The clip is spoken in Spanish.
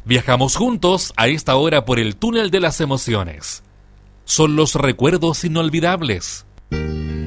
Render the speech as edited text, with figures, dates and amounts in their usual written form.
Viajamos juntos a esta hora por el túnel de las emociones. Son los recuerdos inolvidables.